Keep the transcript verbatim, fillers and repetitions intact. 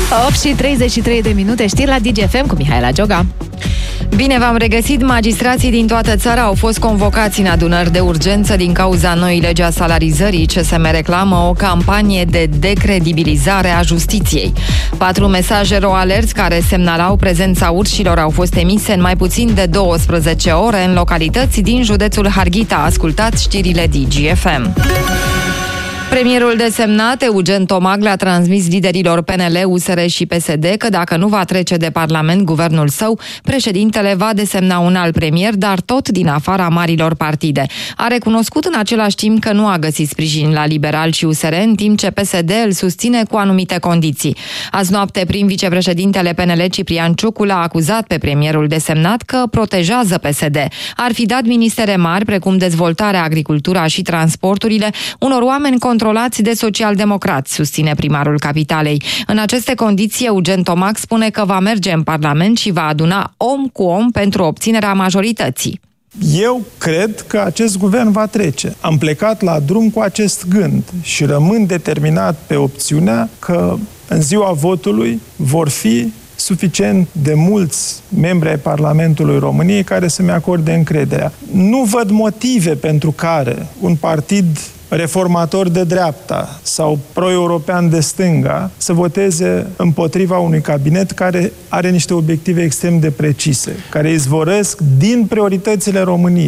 opt și treizeci și trei de minute, știri la Digi F M cu Mihaela Gioga. Bine v-am regăsit! Magistrații din toată țara au fost convocați în adunări de urgență din cauza noii legi a salarizării. C S M reclamă o campanie de decredibilizare a justiției. Patru mesaje ro-alerți care semnalau prezența urșilor au fost emise în mai puțin de douăsprezece ore în localități din județul Harghita. Ascultați știrile Digi F M. Premierul desemnat, Eugen Tomag, le-a transmis liderilor P N L, U S R și P S D că dacă nu va trece de Parlament guvernul său, președintele va desemna un alt premier, dar tot din afara marilor partide. A recunoscut în același timp că nu a găsit sprijin la Liberal și U S R, în timp ce P S D îl susține cu anumite condiții. Azi noapte, prim vicepreședintele P N L, Ciprian Ciucu, l-a acuzat pe premierul desemnat că protejează P S D. Ar fi dat ministere mari, precum dezvoltarea, agricultura și transporturile, unor oameni controlați de socialdemocrați, susține primarul Capitalei. În aceste condiții, Eugen Tomag spune că va merge în Parlament și va aduna om cu om pentru obținerea majorității. Eu cred că acest guvern va trece. Am plecat la drum cu acest gând și rămân determinat pe opțiunea că în ziua votului vor fi suficient de mulți membri ai Parlamentului României care să-mi acorde încrederea. Nu văd motive pentru care un partid reformator de dreapta sau pro-european de stânga să voteze împotriva unui cabinet care are niște obiective extrem de precise, care izvorăsc din prioritățile României.